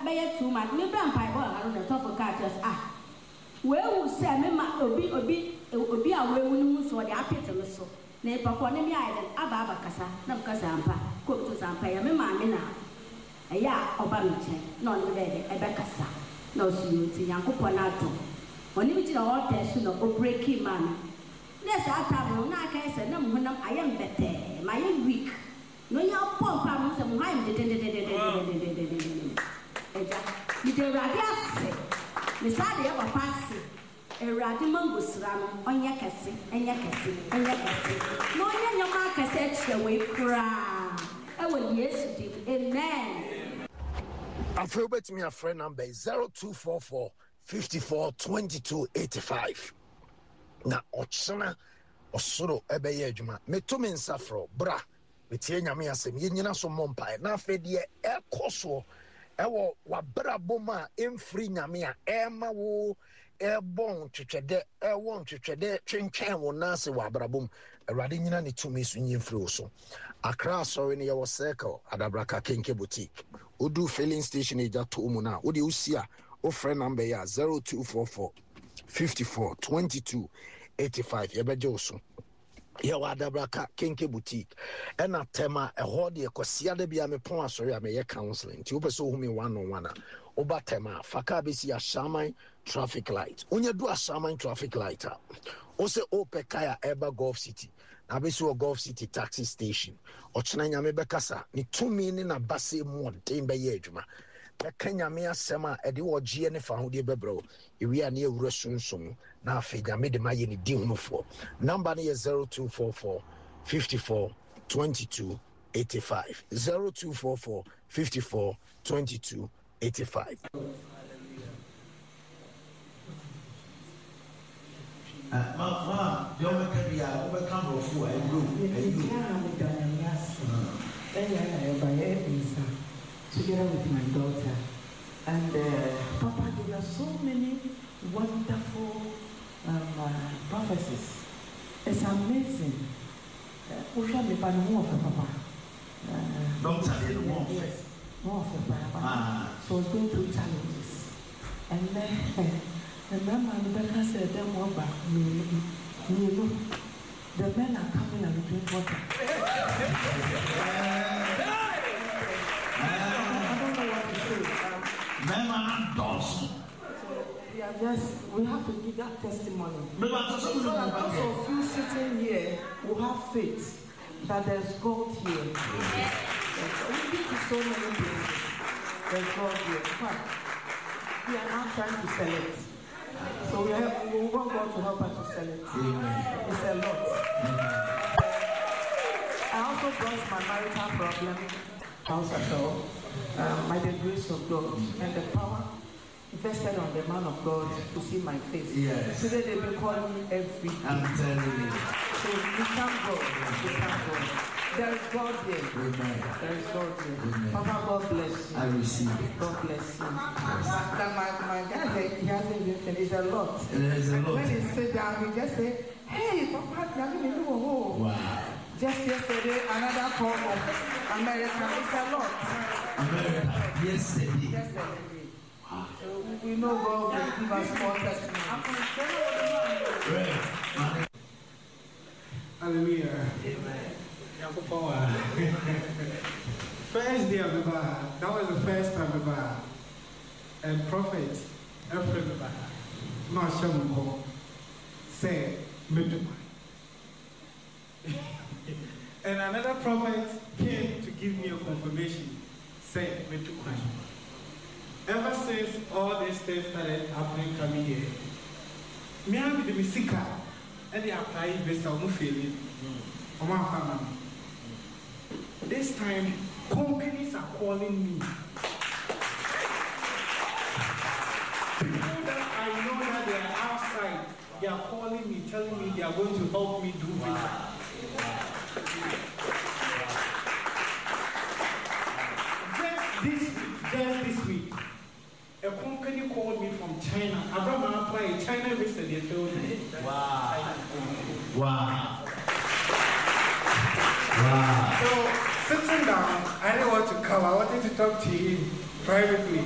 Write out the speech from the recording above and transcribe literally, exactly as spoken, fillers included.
be two months. Me brand pie boy, I don't know. Top of catches. Ah, where will say me ma obi obi obi a we wunu so the apete so. Na papa ne mi island aba aba kasa na kasa ampa ko to sampa ya me ma me na eya oba me che na on be de ebe kasa na osu ti Yankopon na ato oni bi ti na all test no o breaking man na sa time na aka ese na mo nam ayem bete my week no ya pop am se mo haim de de de de de de de de eja mi de radio ase me sa de ya papa ase Eradi mango sram onya kese enya kese enya kese no onya nyoma kese chwe kra e wo Yesu di amen. Afro bet me a friend number zero two four four five four two two eight five na ochana osoro ebe ye adwuma meto me nsafro bra metie nyame asem ye nyina so mompa na afedie ekoso ewo wabrabo ma emfri nyame a ema wo ebon twetwede ewon twetwede twentwen wo nase wa abrabom awrade nyina ne tumi so nyemfri so Accra sorry ne ye circle Adabraka Kenke boutique odu filling station eja to mu na wo de usia o friend number ya zero two four four five four two two eight five ye beje so ye wa Adabraka Kenke boutique e na tema e ho de ekosia da bia me pon asori a me ye counseling ti wo pese wo me one on one a oba tema faka besi a shaman traffic light onye do a shaman traffic light a o se opekaya eba Gulf City na besi o Gulf City taxi station o chena nyame bekasa ni tumi ni na base mu den be ye adwuma beka nyame asema e de wo gie ne fa ho de bebro ewi a ne ewura sunsun na afi nyame de maye ni din hunofo number ne zero two four four five four two two eight five zero two four four five four two two eight five. Uh, ma, ma, the only can be a overcome of who I do. Together with my daughter, and uh, Papa, there are so many wonderful um, uh, prophecies. It's amazing. We shall be by more of Papa. Don't tell you more. Yes, more of Papa. So I was going through challenges, and then. And then my Rebecca said, then what back? The men are coming and drink water. I don't know what to say. Men are not So we are just, we have to give that testimony. So that those of you sitting here will have faith that there's God here. We've been to so many places. There's God here. In fact, we are now trying to select. So we, have, we want God to help us to sell it. Amen. It's a lot. Amen. I also brought my marital problem house at all um, by the grace of God and the power vested on the man of God to see my face. Yes. Today they've been calling me every day. I'm telling you. So we thank God. We thank God. There is God here. Amen. There is God here. Amen. Papa, God bless you. I receive it. God bless you. Yes. My, my, my dad, he hasn't even finished a lot. There is a and lot. when he sit down, he just say, hey, Papa, wow. Just yesterday, another call from America. It's a lot. America. Yesterday. Yesterday. Wow. So we know God will give us more testimony. Hallelujah. Amen. First day of the bar, that was the first time the bar. And prophet, Ephraim the bar, not Shamuko, said, Meduma. And another prophet came to give me a confirmation, said, Meduma. Ever since all these things started happening coming here, me and the Misika, and they apply based on feeling. This time, companies are calling me. People that I know that they are outside, they are calling me, telling me they are going to help me do visa. Just this week, just this week, a company called me from China. Abraham applied China visa. They told me. Wow. Wow. Wow. So, sitting down, I didn't want to come. I wanted to talk to him privately.